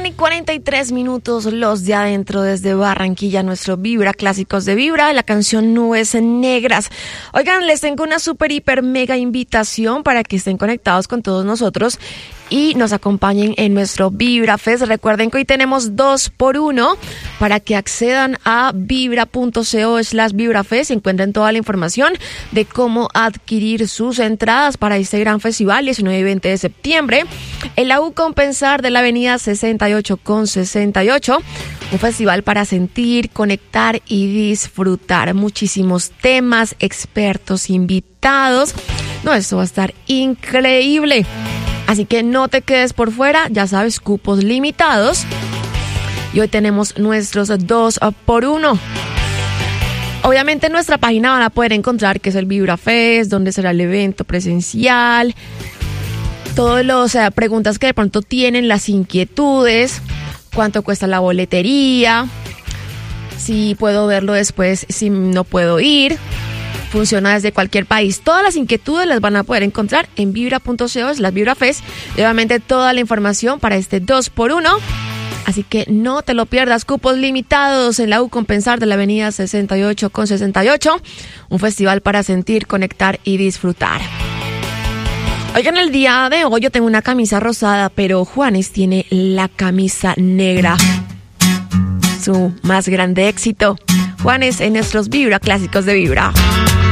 1:43, los de adentro desde Barranquilla, nuestro Vibra Clásicos de Vibra, la canción Nubes Negras. Oigan, les tengo una super, hiper, mega invitación para que estén conectados con todos nosotros y nos acompañen en nuestro Vibra Fest. Recuerden que hoy tenemos 2x1 para que accedan a vibra.co/VibraFest y encuentren toda la información de cómo adquirir sus entradas para este gran festival 19 y 20 de septiembre en la U Compensar de la avenida 68 con 68. Un festival para sentir, conectar y disfrutar. Muchísimos temas, expertos, invitados. No, esto va a estar increíble. Así que no te quedes por fuera, ya sabes, cupos limitados. Y hoy tenemos nuestros 2x1. Obviamente en nuestra página van a poder encontrar qué es el Vibra Fest, dónde será el evento presencial, todas las preguntas que de pronto tienen, las inquietudes, cuánto cuesta la boletería, si puedo verlo después, si no puedo ir. Funciona desde cualquier país. Todas las inquietudes las van a poder encontrar en vibra.co/VibraFest. Y obviamente toda la información para este 2x1. Así que no te lo pierdas. Cupos limitados en la U Compensar de la avenida 68 con 68. Un festival para sentir, conectar y disfrutar. Oigan, el día de hoy yo tengo una camisa rosada, pero Juanes tiene la camisa negra. Su más grande éxito. Juanes en nuestros Vibra Clásicos de Vibra.